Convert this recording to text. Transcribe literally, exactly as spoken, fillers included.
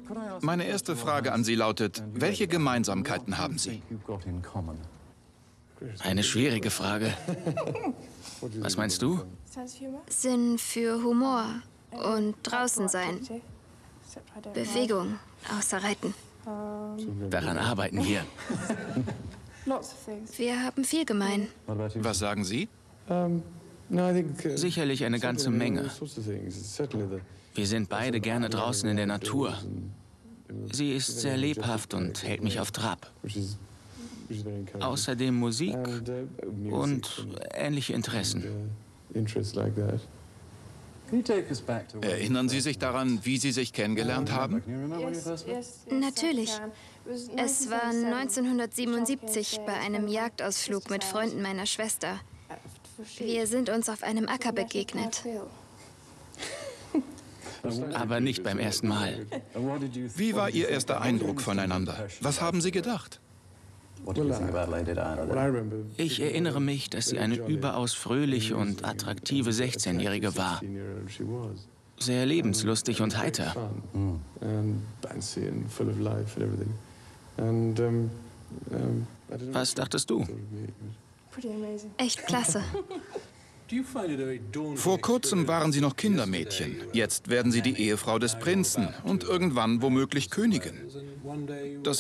Meine erste Frage an Sie lautet, welche Gemeinsamkeiten haben Sie? Eine schwierige Frage. Was meinst du? Sinn für Humor und draußen sein. Bewegung, außer Reiten. Daran arbeiten wir. Wir haben viel gemein. Was sagen Sie? Sicherlich eine ganze Menge. Wir sind beide gerne draußen in der Natur. Sie ist sehr lebhaft und hält mich auf Trab. Außerdem Musik und ähnliche Interessen. Erinnern Sie sich daran, wie Sie sich kennengelernt haben? Natürlich. Es war neunzehnhundertsiebenundsiebzig bei einem Jagdausflug mit Freunden meiner Schwester. Wir sind uns auf einem Acker begegnet. Aber nicht beim ersten Mal. Wie war Ihr erster Eindruck voneinander? Was haben Sie gedacht? Ich erinnere mich, dass sie eine überaus fröhliche und attraktive sechzehnjährige war. Sehr lebenslustig und heiter. Was dachtest du? Echt klasse. Vor kurzem waren Sie noch Kindermädchen. Jetzt werden Sie die Ehefrau des Prinzen und irgendwann womöglich Königin. Das